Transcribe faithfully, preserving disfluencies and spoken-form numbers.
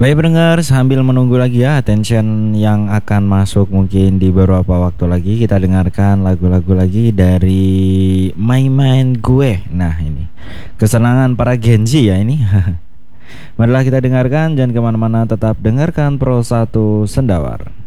Baik pendengar, sambil menunggu lagi ya attention yang akan masuk mungkin di beberapa waktu lagi, kita dengarkan lagu-lagu lagi dari My Mind Gue. Nah ini kesenangan para Gen Z ya ini. Marilah kita dengarkan, jangan kemana-mana, tetap dengarkan Pro satu Sendawar.